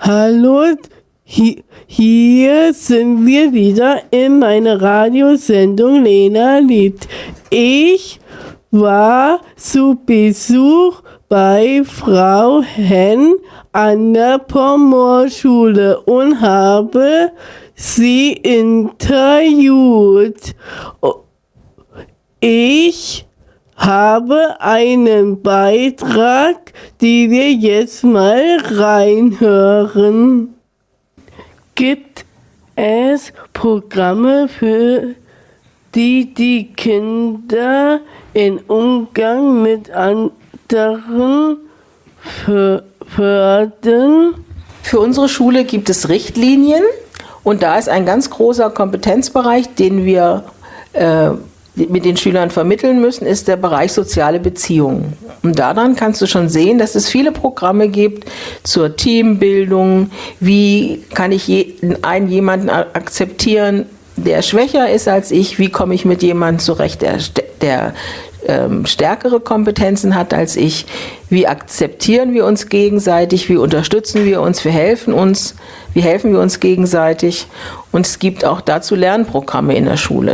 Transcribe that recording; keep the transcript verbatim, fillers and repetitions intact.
Hallo, hi- hier sind wir wieder in meiner Radiosendung Lena Lied. Ich war zu Besuch bei Frau Henn an der Pommerschule und habe sie interviewt. Ich habe einen Beitrag, den wir jetzt mal reinhören. Gibt es Programme für die die Kinder in Umgang mit anderen fördern? Für unsere Schule gibt es Richtlinien und da ist ein ganz großer Kompetenzbereich, den wir äh, mit den Schülern vermitteln müssen, ist der Bereich soziale Beziehungen. Und daran kannst du schon sehen, dass es viele Programme gibt zur Teambildung. Wie kann ich jeden, einen jemanden akzeptieren, der schwächer ist als ich? Wie komme ich mit jemandem zurecht, der, der ähm, stärkere Kompetenzen hat als ich? Wie akzeptieren wir uns gegenseitig? Wie unterstützen wir uns? Wir helfen uns. Wie helfen wir uns gegenseitig? Und es gibt auch dazu Lernprogramme in der Schule.